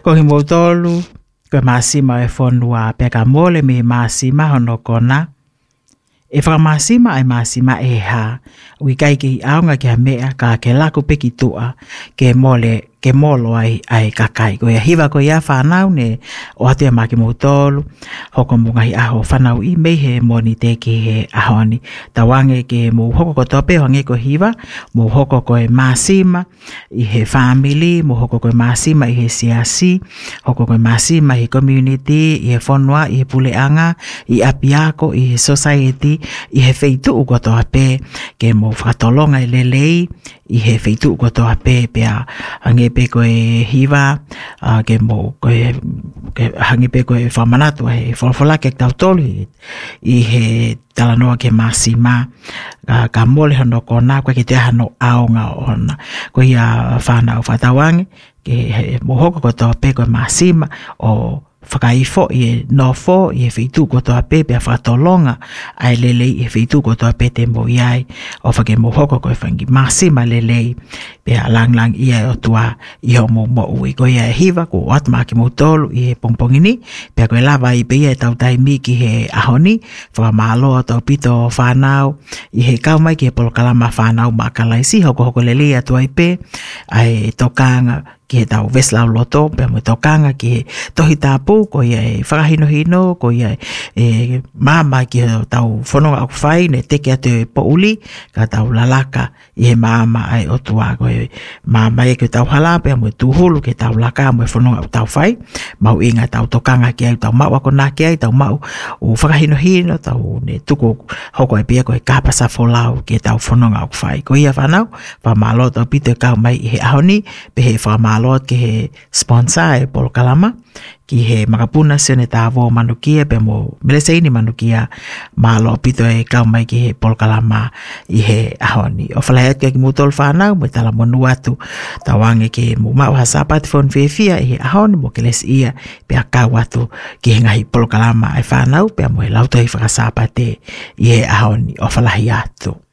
Ko hi motolu, ko masima e fonua peka mole me masima hono kona. E whamasima ai masima e ha. Ui kai ki aunga ki ha mea ka ke lako peki tua ke mole ke molo ai kakai. Ko ia hiwa ko ia whanau ne o atua maki motolu. Hoko munga hi aho whanau I mei he moni te ki he ahoni. Tawange ke mo hoko ko tope wange ko hiwa. Mo hoko ko e masima I he family. Mo hoko ko e masima I he siasi. Hoko ko e masima I he community. I he whanua, I he puleanga. I apiako, I he society. I he feitu uko toa pe. Ke mo whakatolonga I lelei. I he feitu uko toa pe. Pea hange pe koe hiwa, ke mo koe hangi pe koe whamanatu he wholawhola ke tau tolu I he talanoa ke masima ka mole hono kona koe ke te hano aonga ona koe ia whanau whatawange ke mo hoko ko toa pe koe masima o whakaifo I nofo I he whitu ko toa pe pia whatolonga ai lelei I he whitu ko toa pe te mo iai o whake mo hoko koe whangi masima lelei pia lang ia o tua I ho mo ui ko ia hiva ko atma ki mo tolu I he pongpongini pia koe lava I pe ia tau taimi ki he ahoni whakamalo tau pito whanau I he kaumai ki he polokalama whanau makalaisi hoko lelei atua I pe ai tokanga ki he tau veslau loto, pia mo tokanga ki he tohi tāpū, ko ia e whakahino, ko ia e māma ki he tau whanonga aku whai, ne teke atu e pouli, ka tau lalaka I he māma ai otua, ko e māma e ki tau hala, pia mo tuhulu ki tau laka, mo e whanonga aku tau whai, mau inga tau tokanga ki ai, tau mau ako nā ki ai, tau mau o whakahino, tau ne tuku hoko e pia ko e kāpasa wholau ki tau whanonga aku whai, ko ia whanau, whamalo tau pito kau mai I he ahoni, pe he whamalo lot ke he sponsor e polokalama ki he makapuna sene tāwo manukia pe mo meleseini manukia malo pito e kau mai ki he polokalama I he ahoni o whalahet ke ki mutol whanau mo tala monu atu tawange ke mo mau hasapati fon fefia I he ahoni mo keles ia pe a kau atu ki he ngahi polokalama e whanau pe mo he lauto I whakasapate I he ahoni o whalahi atu